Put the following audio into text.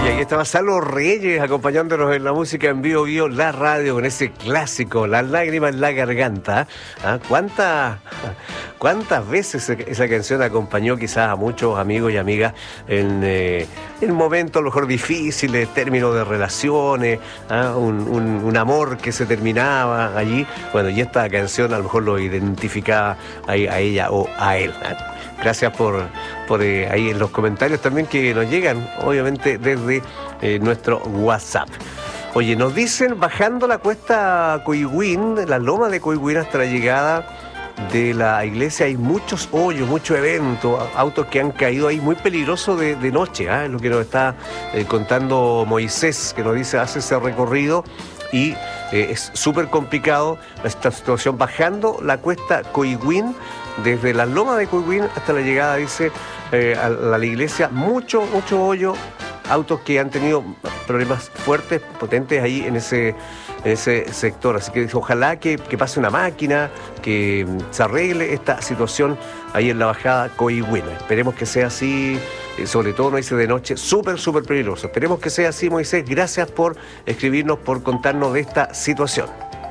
Y aquí estaba Salo Reyes acompañándonos en la música en vivo, la radio, con ese clásico, Las lágrimas en la garganta. ¿Ah? ¿Cuántas veces esa canción acompañó quizás a muchos amigos y amigas en momentos a lo mejor difíciles, términos de relaciones, ¿ah? Un amor que se terminaba allí? Bueno, y esta canción a lo mejor lo identificaba a ella o a él. ¿Ah? Gracias por ahí en los comentarios también que nos llegan, obviamente, desde nuestro WhatsApp. Oye, nos dicen, bajando la cuesta Coihuen, la loma de Coihuen hasta la llegada de la iglesia, hay muchos hoyos, muchos eventos, autos que han caído ahí, muy peligroso de noche, ¿eh? Es lo que nos está contando Moisés, que nos dice, hace ese recorrido y es súper complicado esta situación bajando la cuesta Coihuen, desde la loma de Coihuen hasta la llegada, dice, a la iglesia, mucho hoyo, autos que han tenido problemas fuertes, potentes ahí en ese sector. Así que ojalá que pase una máquina, que se arregle esta situación ahí en la bajada Coihuen. Esperemos que sea así, sobre todo no dice de noche, súper peligroso. Esperemos que sea así, Moisés. Gracias por escribirnos, por contarnos de esta situación.